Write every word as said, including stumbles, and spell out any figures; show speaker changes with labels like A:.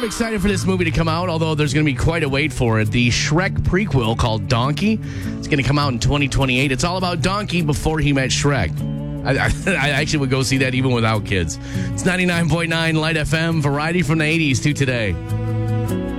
A: I'm excited for this movie to come out, although there's going to be quite a wait for it. The Shrek prequel called Donkey. It's going to come out in twenty twenty-eight. It's all about Donkey before he met Shrek. I, I, I actually would go see that even without kids. It's ninety-nine point nine Light F M, variety from the eighties to today.